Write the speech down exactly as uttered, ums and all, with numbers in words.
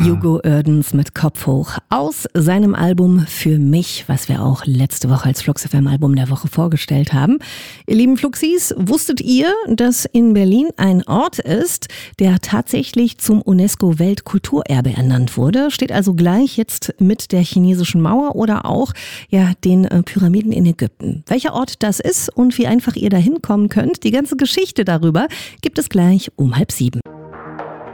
Hugo Oerdens mit Kopf hoch aus seinem Album Für mich, was wir auch letzte Woche als Flux F M Album der Woche vorgestellt haben. Ihr lieben Fluxis, wusstet ihr, dass in Berlin ein Ort ist, der tatsächlich zum UNESCO-Weltkulturerbe ernannt wurde? Steht also gleich jetzt mit der chinesischen Mauer oder auch ja, den äh, Pyramiden in Ägypten. Welcher Ort das ist und wie einfach ihr da hinkommen könnt, die ganze Geschichte darüber gibt es gleich um halb sieben.